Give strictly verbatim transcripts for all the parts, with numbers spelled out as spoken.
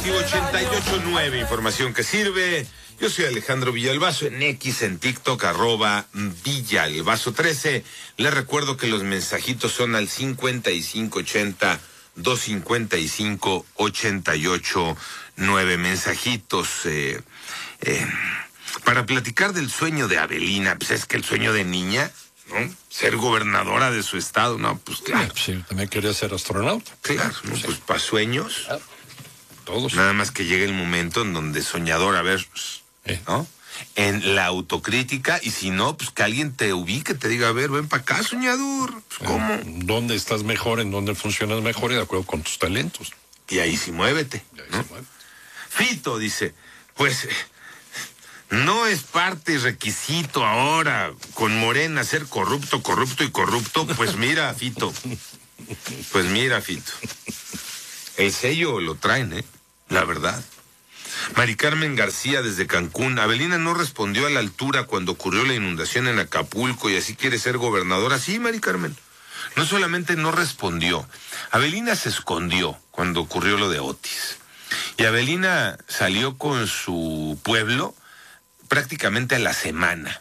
informativo ochenta y ocho punto nueve, información que sirve. Yo soy Alejandro Villalbazo, en X, en TikTok, arroba Villalbazo trece. Les recuerdo que los mensajitos son al cincuenta y cinco ochenta, doscientos cincuenta y cinco, ochenta y ocho nueve. Mensajitos eh, eh, para platicar del sueño de Avelina. Pues es que el sueño de niña, ¿no? Ser gobernadora de su estado, no, pues claro. Sí, también quería ser astronauta. Claro, ¿no? Sí. Pues para sueños. Claro. Todos. Nada más que llegue el momento en donde soñador, a ver, ¿no? En la autocrítica, y si no, pues que alguien te ubique, te diga, a ver, ven para acá, soñador. Pues, ¿cómo? ¿Dónde estás mejor? ¿En dónde funcionas mejor? Y de acuerdo con tus talentos. Y ahí sí muévete, Y ahí ¿no? sí muévete. Fito dice, pues no es parte y requisito ahora con Morena ser corrupto, corrupto y corrupto. Pues mira, Fito. Pues mira, Fito. El sello lo traen, ¿eh? La verdad. Mari Carmen García desde Cancún. Avelina no respondió a la altura cuando ocurrió la inundación en Acapulco y así quiere ser gobernadora. Sí, Mari Carmen. No solamente no respondió, Avelina se escondió cuando ocurrió lo de Otis. Y Avelina salió con su pueblo prácticamente a la semana.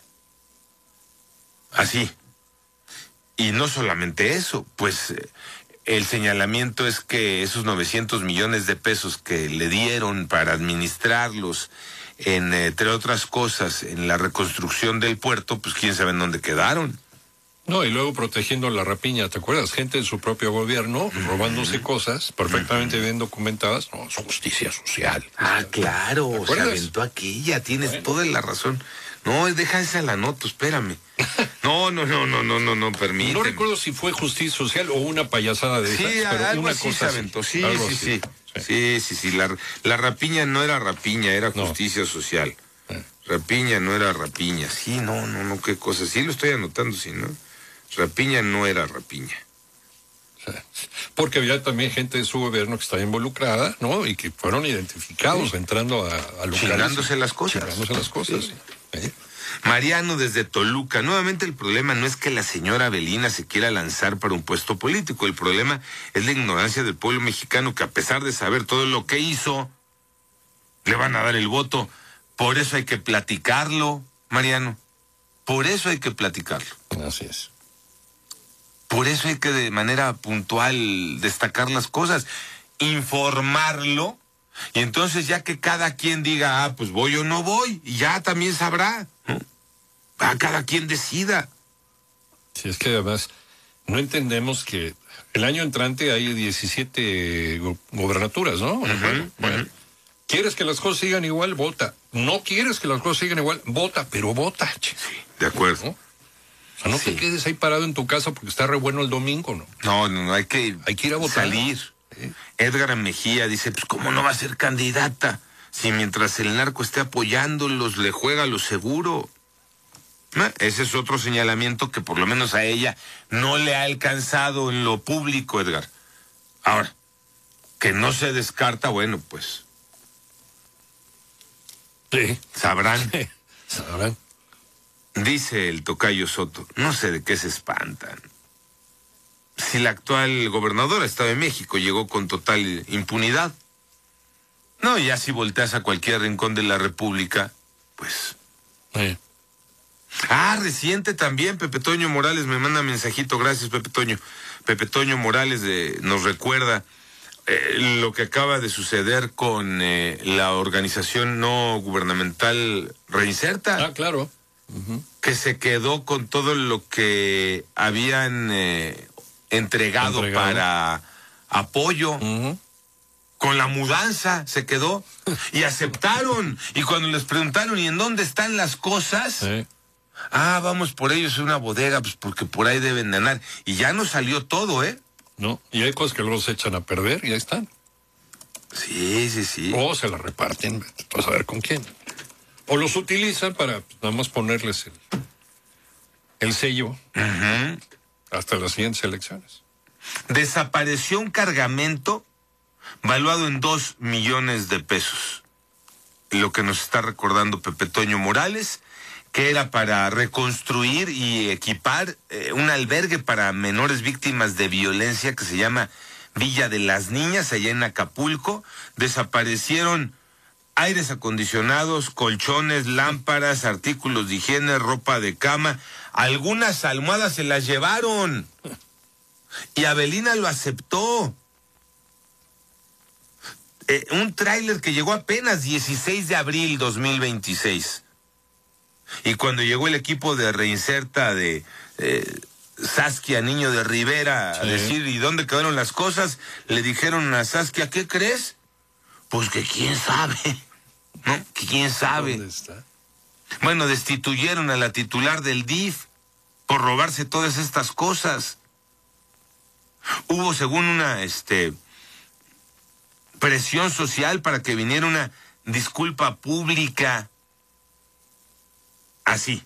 Así. Y no solamente eso, pues eh, el señalamiento es que esos novecientos millones de pesos que le dieron para administrarlos, en, entre otras cosas, en la reconstrucción del puerto, pues quién sabe en dónde quedaron. No, y luego protegiendo la rapiña, ¿te acuerdas? Gente de su propio gobierno robándose cosas perfectamente bien documentadas. No, es justicia social. Ah, claro, ¿Te se acuerdas? aventó aquella, tienes Bueno. toda la razón. No, deja esa la nota, espérame. No, no, no, no, no, no, no, permíteme. No recuerdo si fue justicia social o una payasada de Sí, esas, pero algo una así cosa se así. aventó, sí, Algo sí, así. sí, sí, sí, sí, la, la rapiña no era rapiña, era No. justicia social. Eh. Rapiña no era rapiña, sí, no, no, no, qué cosa, sí lo estoy anotando, sí, ¿no? Rapiña no era rapiña. O sea, porque había también gente de su gobierno que estaba involucrada, ¿no? Y que fueron identificados Sí. entrando a, a lugares. Chingándose las cosas. Chingándose las cosas, Sí. sí. ¿Eh? Mariano desde Toluca. Nuevamente el problema no es que la señora Avelina se quiera lanzar para un puesto político. El problema es la ignorancia del pueblo mexicano, que a pesar de saber todo lo que hizo, le van a dar el voto. Por eso hay que platicarlo, Mariano. Por eso hay que platicarlo. Así es. Por eso hay que de manera puntual destacar las cosas, informarlo, y entonces ya que cada quien diga, ah, pues voy o no voy, y ya también sabrá, ¿no? Ah, cada quien decida. Sí, es que además no entendemos que el año entrante hay diecisiete go- gobernaturas, ¿no? Ujú, bueno, bueno. ujú. ¿Quieres que las cosas sigan igual? Vota. No quieres que las cosas sigan igual, vota, pero vota. che. De acuerdo. ¿No? O sea, no Sí. te quedes ahí parado en tu casa porque está re bueno el domingo, ¿no? No, no, no, hay que, Hay que ir a votar. salir. Sí. Edgar Mejía dice, pues cómo no va a ser candidata si mientras el narco esté apoyándolos le juega lo seguro. ¿No? Ese es otro señalamiento que por lo menos a ella no le ha alcanzado en lo público, Edgar. Ahora, que no se descarta, bueno, pues Sí. sabrán. ¿Sabrán? Dice el tocayo Soto, no sé de qué se espantan. Si la actual gobernadora Estado de México llegó con total impunidad. No, ya si volteas a cualquier rincón de la República, pues... Sí. Ah, reciente también, Pepe Toño Morales me manda mensajito, gracias Pepe Toño. Pepe Toño Morales de, nos recuerda eh, lo que acaba de suceder con eh, la organización no gubernamental Reinserta. Ah, claro. Ujú. Que se quedó con todo lo que habían eh, entregado, Entregado. para apoyo, Ujú. con la mudanza se quedó, y aceptaron, y cuando les preguntaron, ¿y en dónde están las cosas? Sí. Ah, vamos por ellos a una bodega, pues porque por ahí deben de andar, y ya no salió todo, ¿eh? ¿No? Y hay cosas que luego se echan a perder y ahí están. Sí, sí, sí. O se las reparten, tú vas a ver con quién. O los utilizan para pues, nada más ponerles el, el sello Ujú. hasta las siguientes elecciones. Desapareció un cargamento valuado en dos millones de pesos. Lo que nos está recordando Pepe Toño Morales, que era para reconstruir y equipar eh, un albergue para menores víctimas de violencia que se llama Villa de las Niñas, allá en Acapulco. Desaparecieron aires acondicionados, colchones, lámparas, artículos de higiene, ropa de cama. Algunas almohadas se las llevaron. Y Avelina lo aceptó. Eh, un tráiler que llegó apenas dieciséis de abril dos mil veintiséis. Y cuando llegó el equipo de Reinserta de eh, Saskia Niño de Rivera sí. a decir, ¿y dónde quedaron las cosas? Le dijeron a Saskia, ¿qué crees? Pues que quién sabe, ¿no? Que quién sabe. ¿Dónde está? Bueno, destituyeron a la titular del D I F por robarse todas estas cosas. Hubo, según una, este... presión social para que viniera una disculpa pública. Así.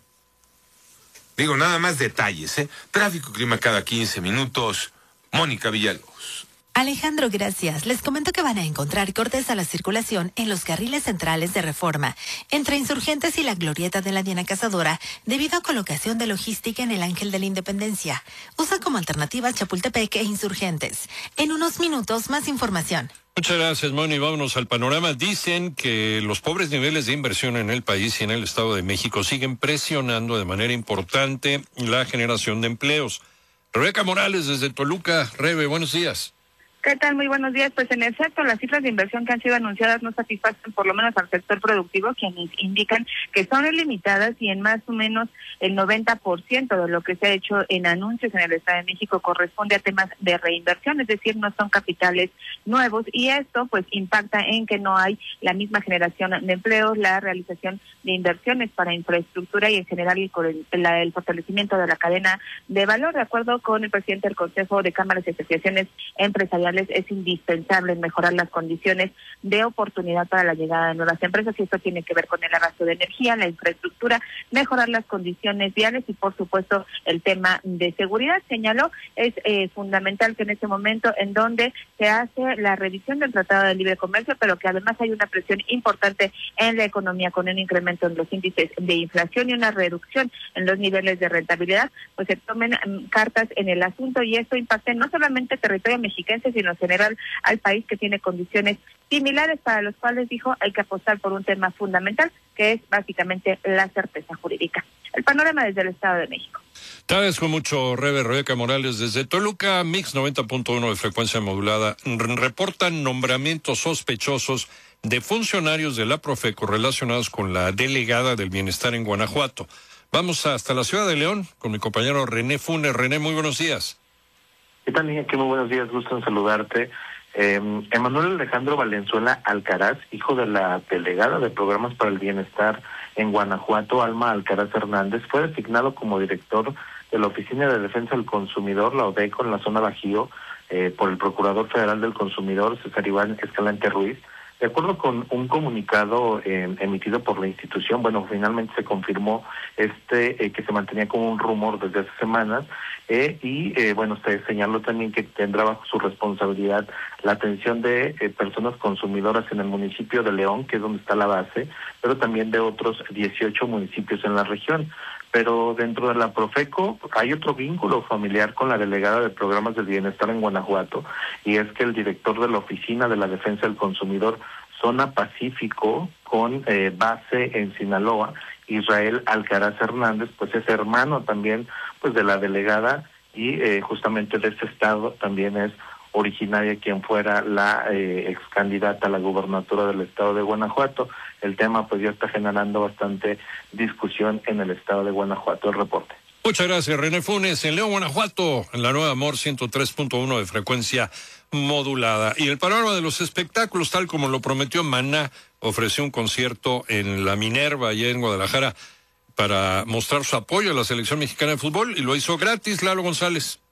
Digo, nada más detalles, ¿eh? Tráfico, clima cada quince minutos. Mónica Villalobos. Alejandro, gracias. Les comento que van a encontrar cortes a la circulación en los carriles centrales de Reforma, entre Insurgentes y la Glorieta de la Diana Cazadora, debido a colocación de logística en el Ángel de la Independencia. Usa como alternativa Chapultepec e Insurgentes. En unos minutos, más información. Muchas gracias, Moni. Vámonos al panorama. Dicen que los pobres niveles de inversión en el país y en el Estado de México siguen presionando de manera importante la generación de empleos. Rebeca Morales, desde Toluca. Rebe, buenos días. ¿Qué tal? Muy buenos días. Pues en efecto, las cifras de inversión que han sido anunciadas no satisfacen por lo menos al sector productivo, quienes indican que son ilimitadas y en más o menos el noventa por ciento de lo que se ha hecho en anuncios en el Estado de México corresponde a temas de reinversión, es decir, no son capitales nuevos, y esto pues impacta en que no hay la misma generación de empleos, la realización de inversiones para infraestructura y en general el, el fortalecimiento de la cadena de valor. De acuerdo con el presidente del Consejo de Cámaras y Asociaciones Empresariales, es indispensable mejorar las condiciones de oportunidad para la llegada de nuevas empresas, y esto tiene que ver con el abasto de energía, la infraestructura, mejorar las condiciones viales y por supuesto el tema de seguridad. Señaló, es eh, fundamental que en este momento en donde se hace la revisión del Tratado de Libre Comercio, pero que además hay una presión importante en la economía con un incremento en los índices de inflación y una reducción en los niveles de rentabilidad, pues se tomen um, cartas en el asunto, y esto impacta no solamente el territorio mexiquense, sino en general al país, que tiene condiciones similares, para los cuales dijo hay que apostar por un tema fundamental, que es básicamente la certeza jurídica. El panorama desde el Estado de México. Te agradezco mucho, Rebe. Rebeca Morales desde Toluca. Mix noventa punto uno de frecuencia modulada. Reportan nombramientos sospechosos de funcionarios de la Profeco relacionados con la delegada del bienestar en Guanajuato. Vamos hasta la ciudad de León con mi compañero René Funes. René, muy buenos días. ¿Qué tal, Miguel? Muy buenos días, gusto en saludarte. Eh, Emanuel Alejandro Valenzuela Alcaraz, hijo de la delegada de Programas para el Bienestar en Guanajuato, Alma Alcaraz Hernández, fue designado como director de la Oficina de Defensa del Consumidor, la ODECO, en la zona Bajío, eh, por el Procurador Federal del Consumidor, César Iván Escalante Ruiz. De acuerdo con un comunicado eh, emitido por la institución, bueno, finalmente se confirmó este eh, que se mantenía como un rumor desde hace semanas, eh, y eh, bueno, se señaló también que tendrá bajo su responsabilidad la atención de eh, personas consumidoras en el municipio de León, que es donde está la base, pero también de otros dieciocho municipios en la región. Pero dentro de la Profeco hay otro vínculo familiar con la delegada de Programas del Bienestar en Guanajuato, y es que el director de la Oficina de la Defensa del Consumidor, Zona Pacífico, con eh, base en Sinaloa, Israel Alcaraz Hernández, pues es hermano también pues de la delegada, y eh, justamente de este estado también es originaria quien fuera la eh, ex candidata a la gubernatura del estado de Guanajuato. El tema pues ya está generando bastante discusión en el estado de Guanajuato. El reporte. Muchas gracias, René Funes. En León, Guanajuato, en la Nueva Amor ciento tres punto uno de frecuencia modulada. Y el panorama de los espectáculos, tal como lo prometió Maná, ofreció un concierto en la Minerva, allá en Guadalajara, para mostrar su apoyo a la selección mexicana de fútbol, y lo hizo gratis. Lalo González.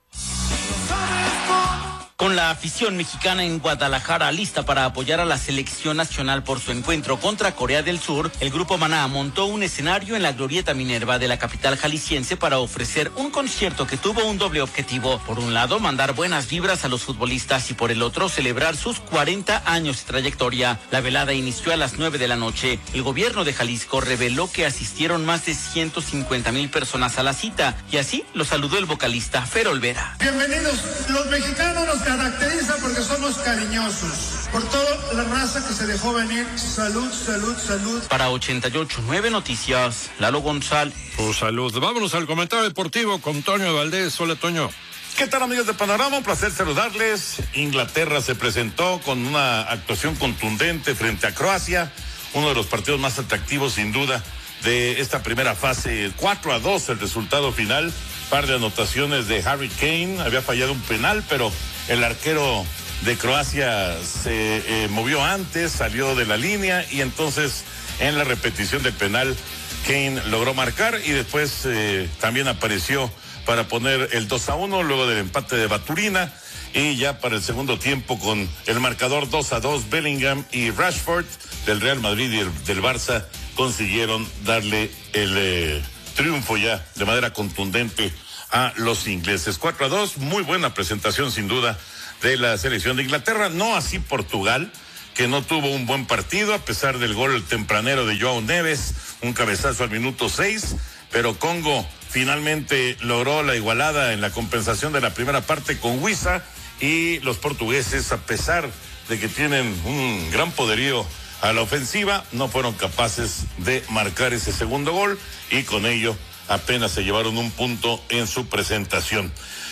Con la afición mexicana en Guadalajara lista para apoyar a la selección nacional por su encuentro contra Corea del Sur, el grupo Maná montó un escenario en la Glorieta Minerva de la capital jalisciense para ofrecer un concierto que tuvo un doble objetivo. Por un lado, mandar buenas vibras a los futbolistas, y por el otro, celebrar sus cuarenta años de trayectoria. La velada inició a las nueve de la noche. El gobierno de Jalisco reveló que asistieron más de ciento cincuenta mil personas a la cita, y así lo saludó el vocalista Fer Olvera. Bienvenidos, los mexicanos nos caracteriza porque somos cariñosos. Por toda la raza que se dejó venir, salud, salud, salud. Para ochenta y ocho punto nueve Noticias, Lalo González. Tu salud. Vámonos al comentario deportivo con Toño Valdés. Hola, Toño. ¿Qué tal, amigos de Panorama? Un placer saludarles. Inglaterra se presentó con una actuación contundente frente a Croacia, uno de los partidos más atractivos sin duda de esta primera fase. Cuatro a dos el resultado final, par de anotaciones de Harry Kane, había fallado un penal, pero el arquero de Croacia se eh, movió antes, salió de la línea y entonces en la repetición del penal Kane logró marcar y después eh, también apareció para poner el dos a uno luego del empate de Baturina, y ya para el segundo tiempo con el marcador dos a dos, Bellingham y Rashford del Real Madrid y el, del Barça consiguieron darle el eh, triunfo ya de manera contundente a los ingleses. cuatro a dos, muy buena presentación sin duda de la selección de Inglaterra, no así Portugal, que no tuvo un buen partido a pesar del gol tempranero de Joao Neves, un cabezazo al minuto seis, pero Congo finalmente logró la igualada en la compensación de la primera parte con Wissa, y los portugueses, a pesar de que tienen un gran poderío a la ofensiva, no fueron capaces de marcar ese segundo gol y con ello apenas se llevaron un punto en su presentación.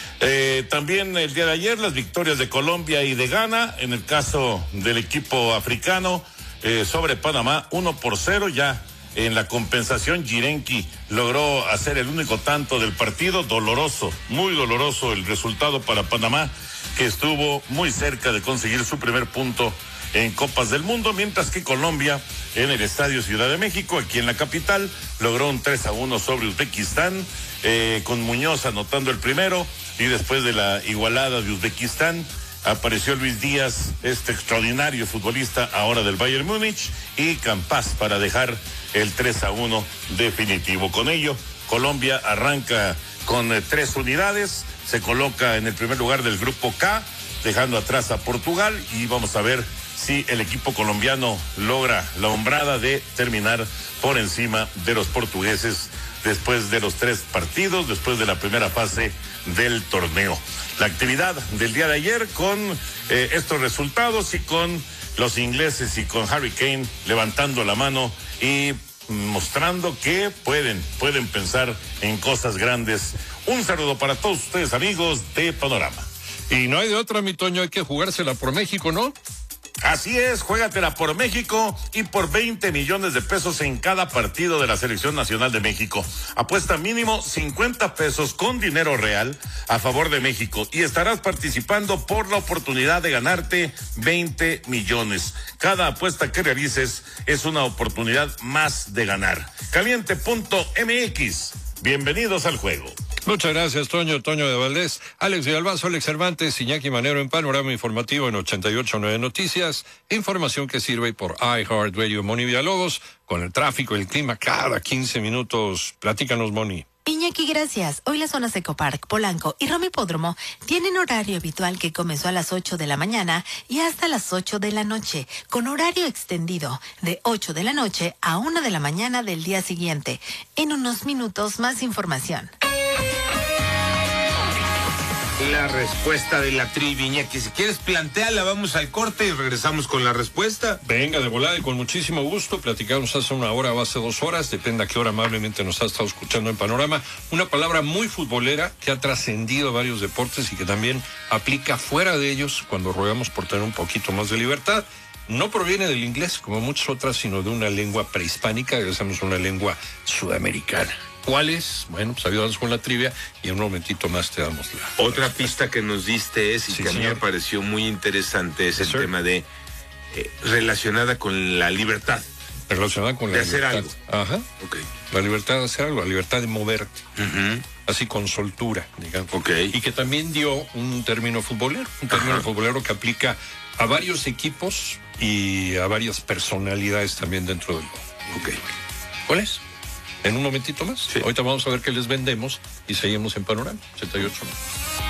Eh, también el día de ayer las victorias de Colombia y de Ghana, en el caso del equipo africano eh, sobre Panamá, uno por cero. Ya en la compensación Yirenki logró hacer el único tanto del partido. Doloroso, muy doloroso el resultado para Panamá, que estuvo muy cerca de conseguir su primer punto en Copas del Mundo, mientras que Colombia en el Estadio Ciudad de México, aquí en la capital, logró un tres a uno sobre Uzbekistán, eh, con Muñoz anotando el primero, y después de la igualada de Uzbekistán apareció Luis Díaz, este extraordinario futbolista ahora del Bayern Múnich, y Campas para dejar el tres a uno definitivo. Con ello, Colombia arranca con eh, tres unidades, se coloca en el primer lugar del grupo K, dejando atrás a Portugal, y vamos a ver si el equipo colombiano logra la hombrada de terminar por encima de los portugueses después de los tres partidos, después de la primera fase del torneo. La actividad del día de ayer con eh, estos resultados y con los ingleses y con Harry Kane levantando la mano y mostrando que pueden, pueden pensar en cosas grandes. Un saludo para todos ustedes, amigos de Panorama. Y no hay de otra, mi Toño, hay que jugársela por México, ¿no? Así es, juégatela por México y por veinte millones de pesos en cada partido de la Selección Nacional de México. Apuesta mínimo cincuenta pesos con dinero real a favor de México y estarás participando por la oportunidad de ganarte veinte millones. Cada apuesta que realices es una oportunidad más de ganar. Caliente punto M X. Bienvenidos al juego. Muchas gracias, Toño, Toño de Valdés, Alex Villalbazo, Alex Cervantes, Iñaki Manero en Panorama Informativo en ochenta y ocho punto nueve Noticias. Información que sirve por iHeartRadio. Moni Villalobos, con el tráfico y el clima cada quince minutos. Platícanos, Moni. Iñaki, gracias. Hoy las zonas Ecopark, Polanco y Roma Hipódromo tienen horario habitual que comenzó a las ocho de la mañana y hasta las ocho de la noche, con horario extendido de ocho de la noche a una de la mañana del día siguiente. En unos minutos, más información. La respuesta de la trivia, que si quieres plantearla, vamos al corte y regresamos con la respuesta. Venga, de volada y con muchísimo gusto. Platicamos hace una hora o hace dos horas, depende a qué hora amablemente nos ha estado escuchando en Panorama. Una palabra muy futbolera que ha trascendido varios deportes y que también aplica fuera de ellos cuando rogamos por tener un poquito más de libertad. No proviene del inglés, como muchas otras, sino de una lengua prehispánica, que decimos una lengua sudamericana. ¿Cuál es? Bueno, pues ayudamos con la trivia y en un momentito más te damos la... Otra la pista que nos diste es, y sí, que a mí me pareció muy interesante, es el sí, tema de eh, relacionada con la libertad. Relacionada con la de libertad. De hacer algo. Ajá. Okay. La libertad de hacer algo, la libertad de moverte. Uh-huh. Así con soltura, digamos. Okay. Y que también dio un término futbolero, un término Ajá. futbolero que aplica a varios equipos y a varias personalidades también dentro del juego. Okay. ¿Cuál es? En un momentito más. Sí. Ahorita vamos a ver qué les vendemos y seguimos en Panorama ochenta y ocho.